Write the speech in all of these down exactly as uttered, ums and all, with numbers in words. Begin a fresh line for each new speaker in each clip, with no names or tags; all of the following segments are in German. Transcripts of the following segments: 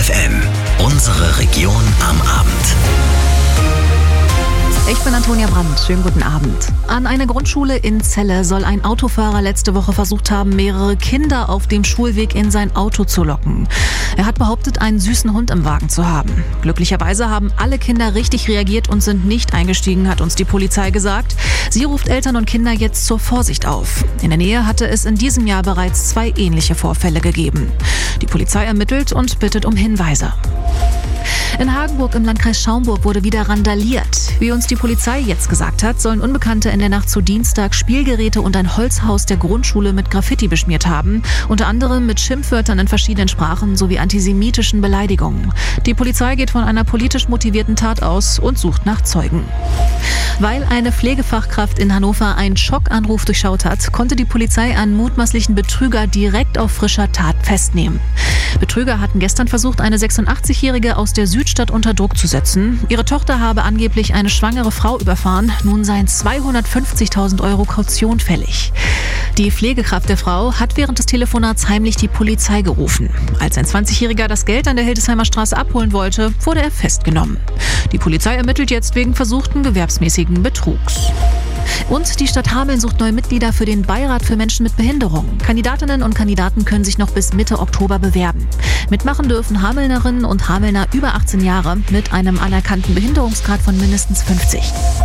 F M, unsere Region am Abend.
Ich bin Antonia Brandt. Schönen guten Abend. An einer Grundschule in Celle soll ein Autofahrer letzte Woche versucht haben, mehrere Kinder auf dem Schulweg in sein Auto zu locken. Er hat behauptet, einen süßen Hund im Wagen zu haben. Glücklicherweise haben alle Kinder richtig reagiert und sind nicht eingestiegen, hat uns die Polizei gesagt. Sie ruft Eltern und Kinder jetzt zur Vorsicht auf. In der Nähe hatte es in diesem Jahr bereits zwei ähnliche Vorfälle gegeben. Die Polizei ermittelt und bittet um Hinweise. In Hagenburg im Landkreis Schaumburg wurde wieder randaliert. Wie uns die Polizei jetzt gesagt hat, sollen Unbekannte in der Nacht zu Dienstag Spielgeräte und ein Holzhaus der Grundschule mit Graffiti beschmiert haben. Unter anderem mit Schimpfwörtern in verschiedenen Sprachen sowie antisemitischen Beleidigungen. Die Polizei geht von einer politisch motivierten Tat aus und sucht nach Zeugen. Weil eine Pflegefachkraft in Hannover einen Schockanruf durchschaut hat, konnte die Polizei einen mutmaßlichen Betrüger direkt auf frischer Tat festnehmen. Betrüger hatten gestern versucht, eine sechsundachtzigjährige aus der Südstadt unter Druck zu setzen. Ihre Tochter habe angeblich eine schwangere Frau überfahren. Nun seien zweihundertfünfzigtausend Euro Kaution fällig. Die Pflegekraft der Frau hat während des Telefonats heimlich die Polizei gerufen. Als ein zwanzigjähriger das Geld an der Hildesheimer Straße abholen wollte, wurde er festgenommen. Die Polizei ermittelt jetzt wegen versuchten gewerbsmäßigen Betrugs. Und die Stadt Hameln sucht neue Mitglieder für den Beirat für Menschen mit Behinderung. Kandidatinnen und Kandidaten können sich noch bis Mitte Oktober bewerben. Mitmachen dürfen Hamelnerinnen und Hamelner über achtzehn Jahre mit einem anerkannten Behinderungsgrad von mindestens fünfzig.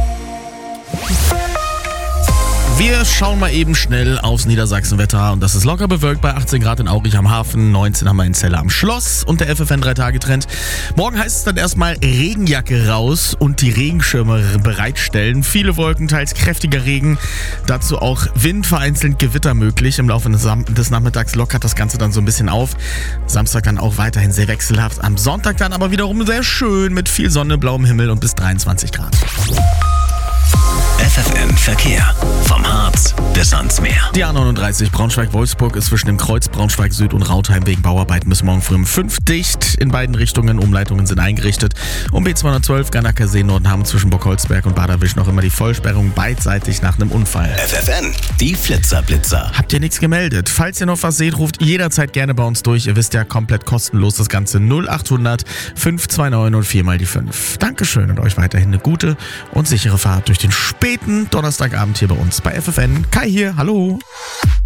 Wir schauen mal eben schnell aufs Niedersachsenwetter und das ist locker bewölkt bei achtzehn Grad in Aurich am Hafen, neunzehn haben wir in Celle am Schloss und der F F N drei Tage Trend. Morgen heißt es dann erstmal Regenjacke raus und die Regenschirme bereitstellen. Viele Wolken, teils kräftiger Regen, dazu auch Wind, vereinzelt Gewitter möglich. Im Laufe des, Sam- des Nachmittags lockert das Ganze dann so ein bisschen auf. Samstag dann auch weiterhin sehr wechselhaft, am Sonntag dann aber wiederum sehr schön mit viel Sonne, blauem Himmel und bis dreiundzwanzig Grad.
F F N Verkehr. Vom Harz bis ans Meer.
Die A neununddreißig Braunschweig-Wolfsburg ist zwischen dem Kreuz Braunschweig-Süd und Rautheim wegen Bauarbeiten bis morgen früh um fünf dicht. In beiden Richtungen Umleitungen sind eingerichtet. Um B zweihundertzwölf Garnacker See Norden haben zwischen Burgholzberg und Baderwisch noch immer die Vollsperrung beidseitig nach einem Unfall.
F F N, die Flitzer-Blitzer.
Habt ihr nichts gemeldet? Falls ihr noch was seht, ruft jederzeit gerne bei uns durch. Ihr wisst ja, komplett kostenlos das Ganze null achthundert fünf zwei neun und vier mal die fünf. Dankeschön und euch weiterhin eine gute und sichere Fahrt durch den späten Donnerstagabend hier bei uns bei F F N. Kai hier, hallo.